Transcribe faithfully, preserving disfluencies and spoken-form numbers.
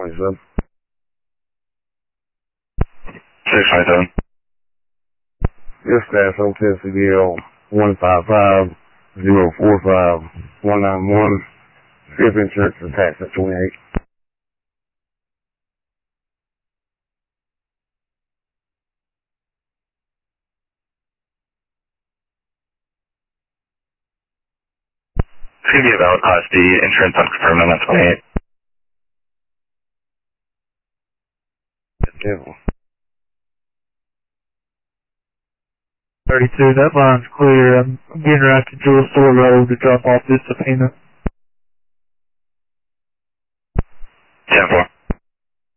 twenty-seven. six twenty-seven. Dispatch Hotel C D L one five five zero four five one nine one. Fifth insurance attached at twenty-eight. It's going to be about us, the insurance unconfirmed on that twenty-eight. Yeah. thirty-two, that line's clear. I'm getting right to Jewel Store Road to drop off this subpoena. ten four.